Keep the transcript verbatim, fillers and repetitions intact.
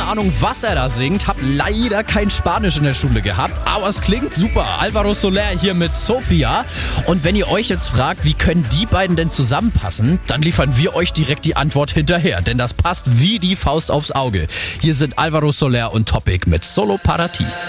Ahnung, was er da singt. Hab leider kein Spanisch in der Schule gehabt, aber es klingt super. Alvaro Soler hier mit Sofia. Und wenn ihr euch jetzt fragt, wie können die beiden denn zusammenpassen, dann liefern wir euch direkt die Antwort hinterher, denn das passt wie die Faust aufs Auge. Hier sind Alvaro Soler und Topic mit Solo Para Ti.